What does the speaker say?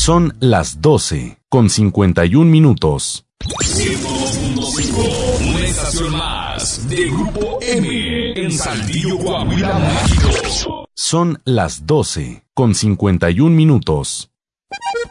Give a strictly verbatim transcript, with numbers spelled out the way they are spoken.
Son las doce con cincuenta y un minutos. ciento dos punto cinco, una estación más de Grupo M en Saltillo, Coahuila, México. Son las doce con cincuenta y un minutos.